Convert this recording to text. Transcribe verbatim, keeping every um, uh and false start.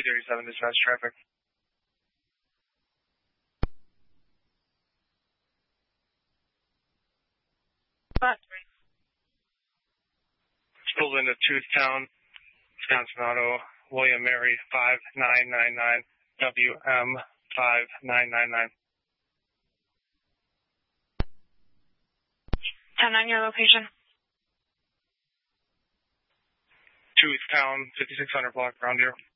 three thirty-seven dispatch traffic. What? Pulled into Toothtown, Wisconsin Auto, William Mary five nine nine nine, W M five nine nine nine. ten nine, your location. Toothtown, fifty-six hundred block, ground zero.